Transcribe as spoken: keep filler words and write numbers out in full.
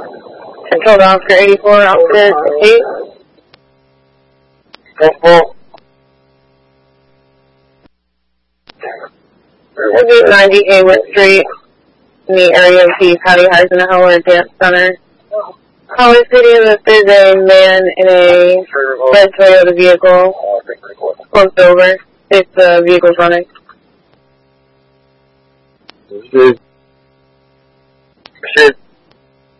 Controlled Oscar eighty-four, Officer eight. Control. Looking at ninety Haywood Street in the area of the Patty Eisenhower Dance Center. Caller stating that there's a man in a red Toyota vehicle close over if the vehicle's running. Should, should